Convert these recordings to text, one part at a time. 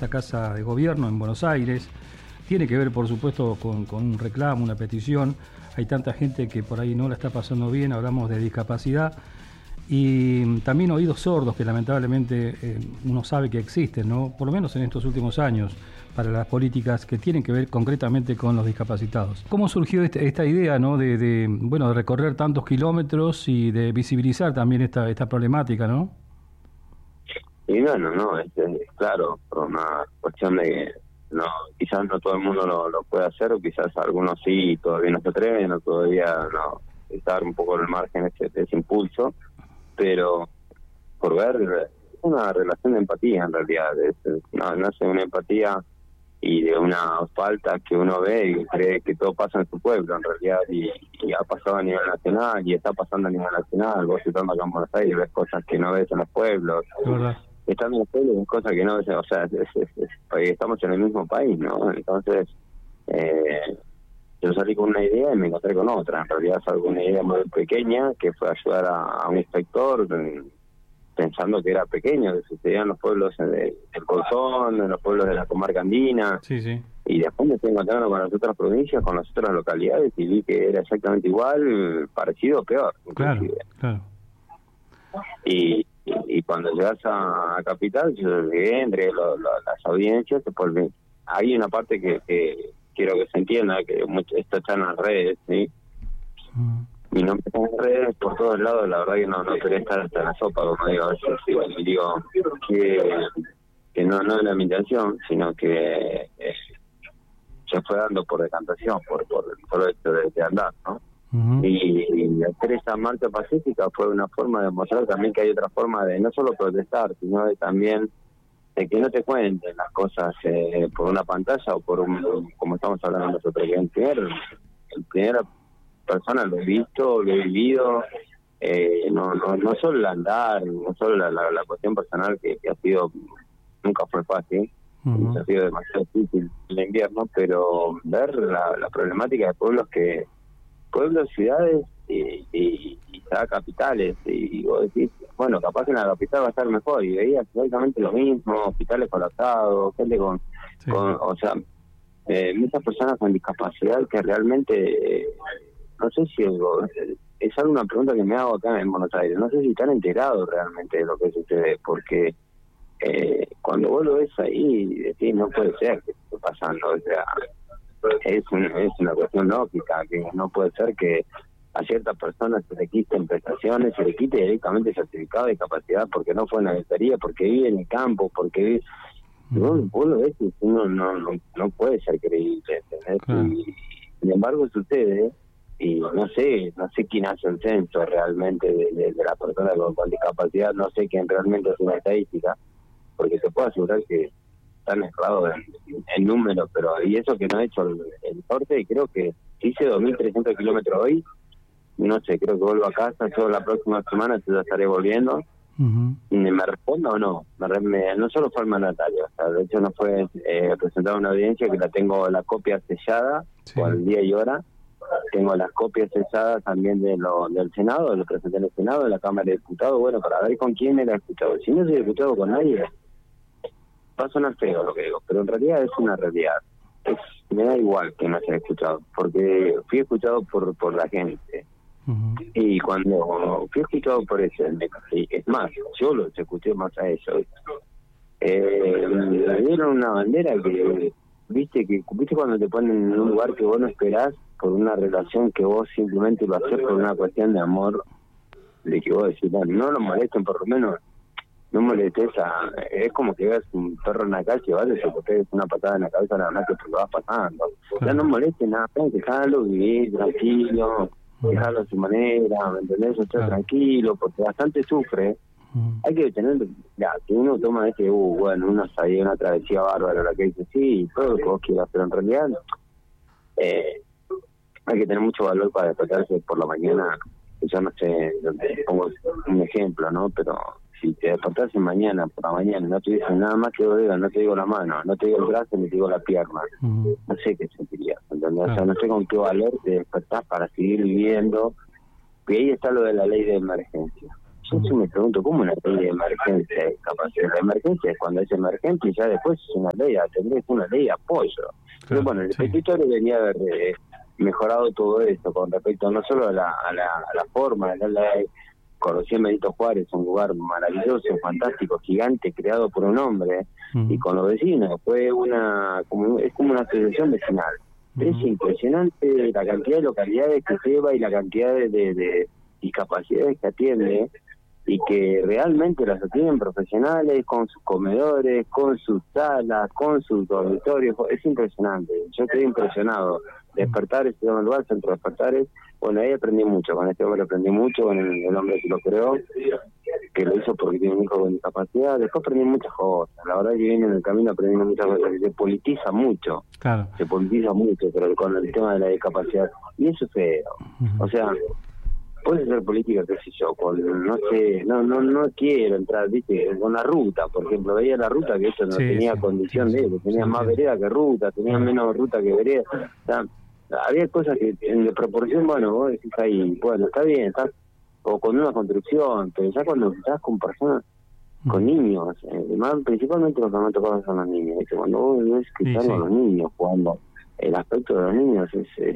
esta casa de gobierno en Buenos Aires. Tiene que ver, por supuesto, con un reclamo, una petición. Hay tanta gente que por ahí no la está pasando bien, hablamos de discapacidad. Y también oídos sordos que lamentablemente uno sabe que existen, ¿no? Por lo menos en estos últimos años, para las políticas que tienen que ver concretamente con los discapacitados. ¿Cómo surgió esta idea, ¿no? de recorrer tantos kilómetros y de visibilizar también esta problemática, ¿no? Y bueno, no, es claro, por una cuestión de que no, quizás no todo el mundo lo puede hacer, o quizás algunos sí todavía no se atreven, o todavía no, estar un poco en el margen de ese impulso, pero por ver una relación de empatía en realidad, nace una empatía y de una falta que uno ve y cree que todo pasa en su pueblo en realidad, y ha pasado a nivel nacional y está pasando a nivel nacional. Vos estando acá en Buenos Aires ves cosas que no ves en los pueblos, estando en los pueblos ves cosas que no ves, o sea, estamos en el mismo país, ¿no? Entonces yo salí con una idea y me encontré con otra. En realidad fue una idea muy pequeña, que fue ayudar a un inspector, pensando que era pequeño, que sucedía en los pueblos del Bolsón, en los pueblos de la comarca andina. Sí, sí. Y después me estoy encontrando con las otras provincias, con las otras localidades, y vi que era exactamente igual, parecido o peor. Claro, claro. Y cuando llegas a Capital, yo llegué entre las audiencias, pues hay una parte que quiero que se entienda, que esto está en las redes, ¿sí? Mi nombre está en las redes por todos lados, la verdad que no quería estar hasta en la sopa, como digo a veces, y digo que no era mi intención, sino que se fue dando por decantación, por el hecho de andar, ¿no? Y hacer esa marcha pacífica fue una forma de mostrar también que hay otra forma de no solo protestar, sino de también de que no te cuenten las cosas por una pantalla o como estamos hablando nosotros, que en primera persona lo he visto, lo he vivido, no solo el andar, no solo la cuestión personal que ha sido, nunca fue fácil, ha sido demasiado difícil el invierno, pero ver la problemática de pueblos, ciudades y capitales, y vos decís, bueno, capaz que en la capital va a estar mejor, y veías exactamente lo mismo, hospitales colapsados, gente con o sea, muchas personas con discapacidad que realmente, no sé si es alguna pregunta que me hago acá en Buenos Aires, no sé si están enterados realmente de lo que sucede, porque cuando vos lo ves ahí, decís, no puede ser que esté pasando, o sea, es una cuestión lógica, que no puede ser que a ciertas personas se le quiten prestaciones, se le quite directamente el certificado de discapacidad porque no fue en la vetería, porque vive en el campo, porque vive... Vos lo ves y uno no puede ser creíble, ¿entendés? Claro. Y sin embargo sucede, y no sé quién hace el censo realmente de la persona con discapacidad, no sé quién realmente hace una estadística, porque te puedo asegurar que están errados en números, pero y eso que no he hecho el norte, y creo que hice 2.300 kilómetros hoy, no sé, creo que vuelvo a casa, yo la próxima semana ya estaré volviendo. ¿Me responda o no? No solo fue el mandatario, o sea, de hecho no fue presentar una audiencia, que tengo la copia sellada, con el día y hora, tengo las copias selladas también del Senado, lo presenté en el Senado, en la Cámara de Diputados, bueno, para ver con quién era escuchado. Si no soy escuchado con nadie, va a sonar feo lo que digo, pero en realidad es una realidad. Me da igual que no sea escuchado, porque fui escuchado por la gente. Y cuando fui escuchado por eso, es más, yo los escuché más a ellos, me dieron una bandera que viste cuando te ponen en un lugar que vos no esperás, por una relación que vos simplemente lo haces por una cuestión de amor, de que vos decís, no lo molesten, por lo menos no molestes es como que veas un perro en la calle, ¿vale? Se te pegues una patada en la cabeza, nada más que te lo vas pasando. Ya no molestes nada, dejalo vivir tranquilo, dejarlo a su manera, ¿me entendés? Estar tranquilo, porque bastante sufre. Hay que tener, que uno toma bueno, uno sabía una travesía bárbara, la que dice, sí, todo lo que vos quieras, pero en realidad hay que tener mucho valor para despertarse por la mañana. Yo no sé, pongo un ejemplo, ¿no? Pero si te despertás mañana, por la mañana, no te dicen nada más que digan, no te digo la mano, no te digo el brazo, ni te digo la pierna, no sé qué sentirías, ¿entendés? O sea, no sé con qué valor te despertás para seguir viviendo. Y ahí está lo de la ley de emergencia. yo sí me pregunto, ¿cómo una ley de emergencia de discapacidad? La emergencia es cuando es emergente y ya después es una ley, tendría una ley de apoyo. Pero bueno, el petitorio debería haber mejorado todo esto con respecto no solo a la forma de la ley. Conocí a Benito Juárez, un lugar maravilloso, fantástico, gigante, creado por un hombre, y con los vecinos. Fue es como una asociación vecinal. Es impresionante la cantidad de localidades que lleva y la cantidad de discapacidades que atiende, y que realmente las atienden profesionales, con sus comedores, con sus salas, con sus dormitorios. Es impresionante. Yo estoy impresionado. Despertares, se llama el lugar, Centro Despertares. Bueno, ahí aprendí mucho, con este hombre aprendí mucho, con el hombre que lo creó, que lo hizo porque tiene un hijo con discapacidad. Después aprendí muchas cosas. La verdad que viene en el camino aprendiendo muchas cosas. Se politiza mucho, se politiza mucho, pero con el tema de la discapacidad. Y eso es feo. O sea, puede ser política, qué sé yo, no sé, no quiero entrar, viste, con la ruta, por ejemplo, veía la ruta que eso no tenía condición de eso, tenía más vereda que ruta, tenía menos ruta que vereda, o sea, había cosas que en proporción, bueno, vos decís ahí, bueno, está bien, estás o con una construcción, pero ya cuando estás con personas, con niños, principalmente los que me han tocado son los niños, ¿viste? Cuando vos ves que están los niños jugando, el aspecto de los niños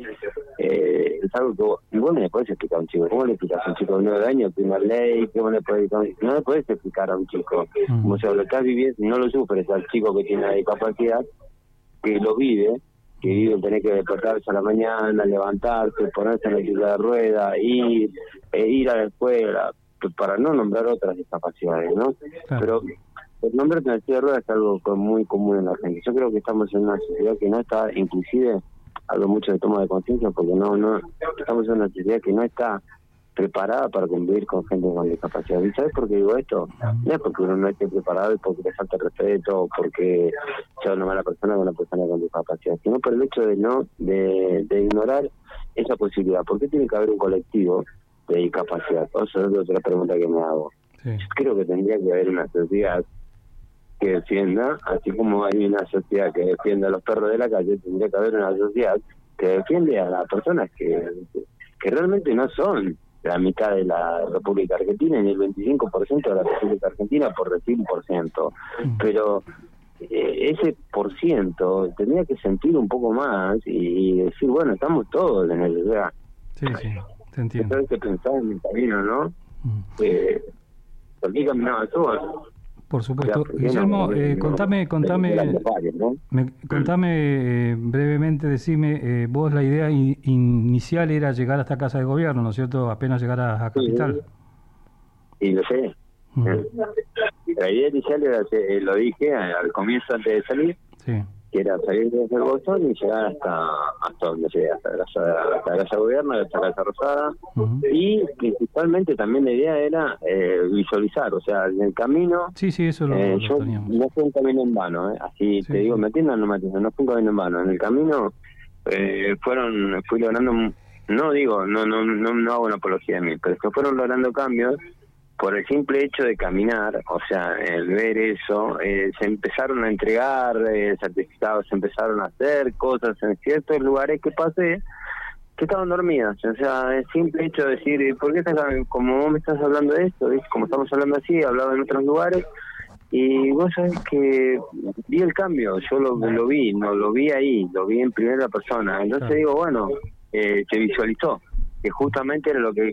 es algo que vos no le podés explicar a un chico. ¿Cómo le explicas a un chico de 9 años primera ley? ¿Cómo le podés, no le podés explicar a un chico? Como si lo estás viviendo, no lo sufres al chico que tiene la discapacidad, que lo vive, tener que despertarse a la mañana, levantarse, ponerse en la silla de rueda, ir a la escuela, para no nombrar otras discapacidades, ¿no? Pero el nombre de la silla de ruedas es algo muy común en la gente. Yo creo que estamos en una sociedad que no está, inclusive hablo mucho de toma de conciencia, porque no estamos en una sociedad que no está preparada para convivir con gente con discapacidad. ¿Y sabes por qué digo esto? No es porque uno no esté preparado y porque le falta respeto, o porque sea una mala persona con una persona con discapacidad, sino por el hecho de ignorar esa posibilidad. ¿Por qué tiene que haber un colectivo de discapacidad? Esa es otra pregunta que me hago. Yo creo que tendría que haber una sociedad que defienda, así como hay una sociedad que defiende a los perros de la calle, tendría que haber una sociedad que defiende a las personas que realmente no son la mitad de la República Argentina ni el 25% de la República Argentina, por decir 1%, pero ese por ciento tendría que sentir un poco más y decir, bueno, estamos todos en el lugar. Sí, te entiendo. Hay que pensar en el camino, ¿no? Por aquí caminaba todo. Por supuesto. Guillermo, contame brevemente, decime, vos la idea inicial era llegar hasta Casa de Gobierno, ¿no es cierto? Apenas llegar a Capital. Y lo sé. La idea inicial era, lo dije al comienzo antes de salir, que era salir desde el Bolsón y llegar hasta donde llegué, hasta la Casa de Gobierno, hasta la Casa Rosada, y principalmente también la idea era visualizar, o sea, en el camino, eso yo no fue un camino en vano, así te digo, ¿me entiendes o no me entiendes? No fue un camino en vano, en el camino fui logrando, no hago una apología de mí, pero se fueron logrando cambios por el simple hecho de caminar, o sea, el ver eso, se empezaron a entregar certificados, se empezaron a hacer cosas en ciertos lugares que pasé, que estaban dormidas. O sea, el simple hecho de decir, ¿por qué como vos me estás hablando de esto? ¿Ves? Como estamos hablando así, hablaba en otros lugares, y vos sabés que vi el cambio, yo lo vi, no lo vi ahí, lo vi en primera persona. Entonces digo, bueno, se visualizó, que justamente era lo que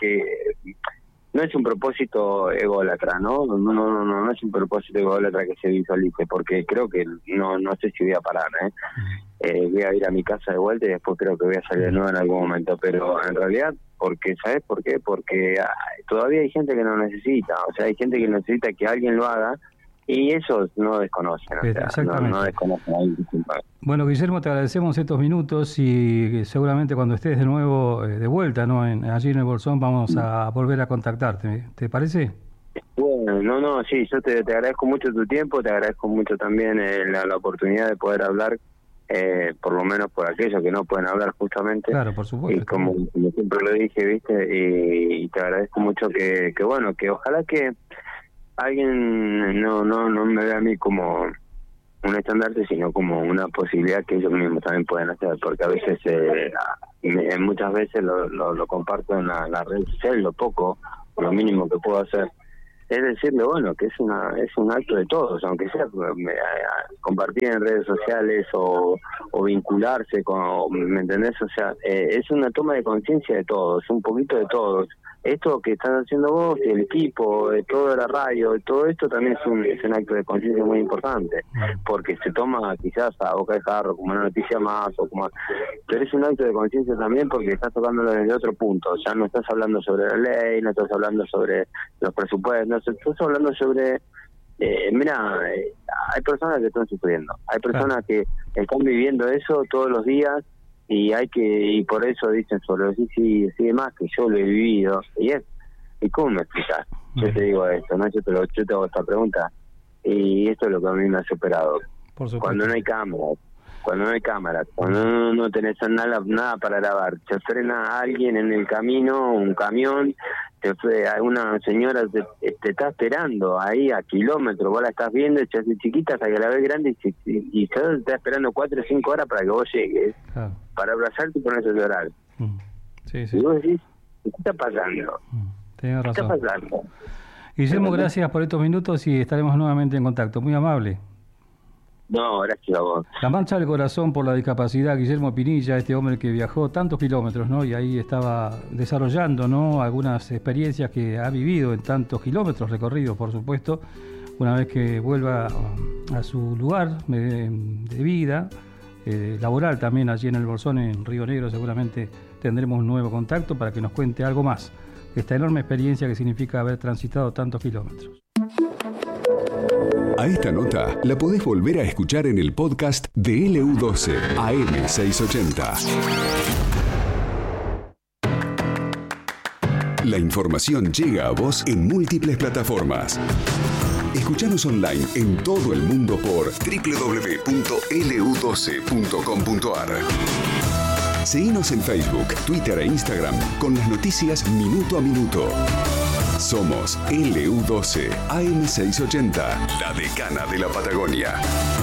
no es un propósito ególatra, ¿no? No es un propósito ególatra que se visualice, porque creo que no sé si voy a parar, voy a ir a mi casa de vuelta y después creo que voy a salir de nuevo en algún momento, pero en realidad, ¿sabes por qué? Porque todavía hay gente que no necesita, o sea, hay gente que necesita que alguien lo haga, y esos no desconocen, o sea, no desconocen ahí. Bueno, Guillermo, te agradecemos estos minutos y seguramente cuando estés de nuevo de vuelta, ¿no? Allí en el Bolsón vamos a volver a contactarte, ¿te parece? Bueno, sí, yo te agradezco mucho tu tiempo, te agradezco mucho también la oportunidad de poder hablar, por lo menos por aquellos que no pueden hablar justamente. Claro, por supuesto. Y como siempre lo dije, ¿viste? Y te agradezco mucho que ojalá que alguien no me vea a mí como un estandarte, sino como una posibilidad que ellos mismos también pueden hacer, porque a veces muchas veces lo comparto en la red social, lo poco lo mínimo que puedo hacer es decirle, bueno, que es un acto de todos, aunque sea compartir en redes sociales o vincularse con, ¿me entendés? O sea, es una toma de conciencia de todos, un poquito de todos. Esto que estás haciendo vos, el equipo, toda la radio, todo esto también es un acto de conciencia muy importante, porque se toma quizás a boca de jarro como una noticia más, pero es un acto de conciencia también porque estás tocándolo desde otro punto. Ya no estás hablando sobre la ley, no estás hablando sobre los presupuestos, estás hablando sobre... hay personas que están sufriendo, hay personas que están viviendo eso todos los días, y por eso dicen sobre sí demás, que yo lo he vivido. ¿Y cómo me explicas? Yo te digo esto, ¿no? Yo te hago esta pregunta, y esto es lo que a mí me ha superado. Cuando no hay cámaras, cuando no tenés nada para grabar, te frena a alguien en el camino, un camión, una señora te está esperando ahí a kilómetros, vos la estás viendo, se hace chiquita hasta que la ves grande y te está esperando 4 o 5 horas para que vos llegues, para abrazarte y ponerte a llorar. Sí. Y vos decís, ¿qué está pasando? Tenés razón. ¿Qué está pasando? Guillermo, gracias por estos minutos y estaremos nuevamente en contacto. Muy amable. No, gracias a vos. La Marcha del Corazón por la Discapacidad, Guillermo Pinilla, este hombre que viajó tantos kilómetros, ¿no? Y ahí estaba desarrollando, ¿no?, algunas experiencias que ha vivido en tantos kilómetros recorridos, por supuesto. Una vez que vuelva a su lugar de vida, laboral también allí en el Bolsón, en Río Negro, seguramente tendremos un nuevo contacto para que nos cuente algo más de esta enorme experiencia que significa haber transitado tantos kilómetros. A esta nota la podés volver a escuchar en el podcast de LU12 AM680. La información llega a vos en múltiples plataformas. Escuchanos online en todo el mundo por www.lu12.com.ar. Seguinos en Facebook, Twitter e Instagram con las noticias minuto a minuto. Somos LU12 AM680, la decana de la Patagonia.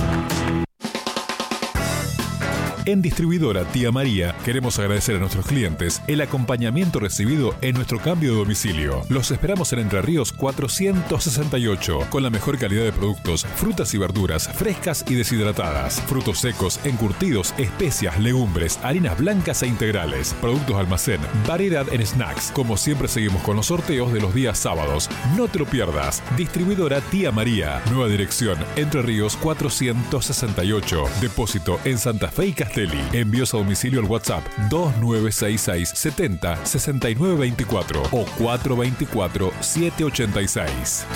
En Distribuidora Tía María queremos agradecer a nuestros clientes el acompañamiento recibido en nuestro cambio de domicilio. Los esperamos en Entre Ríos 468 con la mejor calidad de productos, frutas y verduras frescas y deshidratadas, frutos secos, encurtidos, especias, legumbres, harinas blancas e integrales, productos almacén, variedad en snacks. Como siempre seguimos con los sorteos de los días sábados. No te lo pierdas. Distribuidora Tía María. Nueva dirección Entre Ríos 468. Depósito en Santa Fe y Castelli. Envíos a domicilio al WhatsApp 2966 70 6924 o 424 786.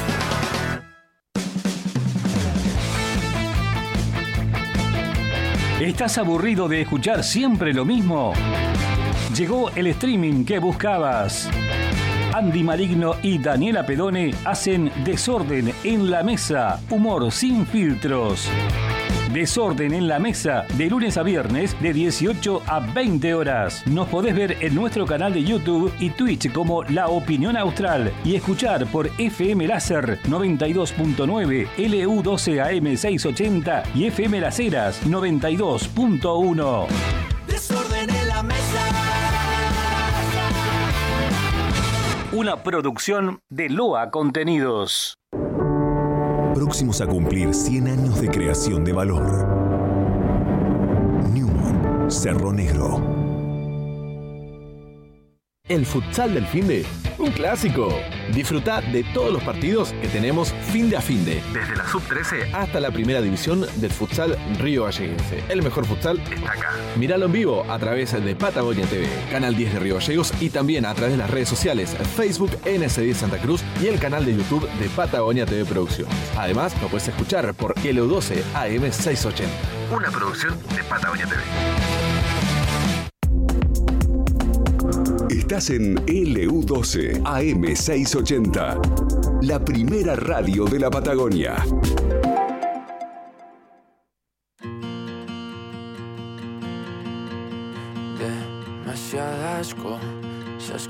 ¿Estás aburrido de escuchar siempre lo mismo? Llegó el streaming que buscabas. Andy Maligno y Daniela Pedone hacen Desorden en la Mesa, humor sin filtros. Desorden en la Mesa, de lunes a viernes, de 18 a 20 horas. Nos podés ver en nuestro canal de YouTube y Twitch como La Opinión Austral y escuchar por FM Láser 92.9, LU12 AM680 y FM Las Heras 92.1. Desorden en la Mesa. Una producción de Loa Contenidos. Próximos a cumplir 100 años de creación de valor. Newman, Cerro Negro. El futsal del finde, un clásico. Disfruta de todos los partidos que tenemos finde a finde. Desde la sub-13 hasta la primera división del futsal Río Galleguense. El mejor futsal está acá. Míralo en vivo a través de Patagonia TV, Canal 10 de Río Gallegos y también a través de las redes sociales Facebook NS10 Santa Cruz y el canal de YouTube de Patagonia TV Producciones. Además, lo puedes escuchar por LU12 AM680. Una producción de Patagonia TV. Estás en LU12 AM680, la primera radio de la Patagonia. Demasiadas cosas